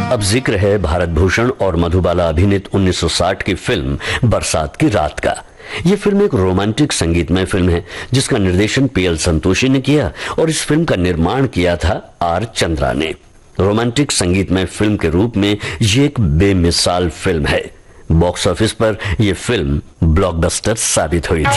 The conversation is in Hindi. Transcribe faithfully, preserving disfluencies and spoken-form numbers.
अब जिक्र है भारत भूषण और मधुबाला अभिनीत उन्नीस सौ साठ की फिल्म बरसात की रात का। यह फिल्म एक रोमांटिक संगीतमय फिल्म है जिसका निर्देशन पीएल संतोषी ने किया और इस फिल्म का निर्माण किया था आर चंद्रा ने। रोमांटिक संगीतमय फिल्म के रूप में यह एक बेमिसाल फिल्म है। बॉक्स ऑफिस पर यह फिल्म ब्लॉकबस्टर साबित हुई थी।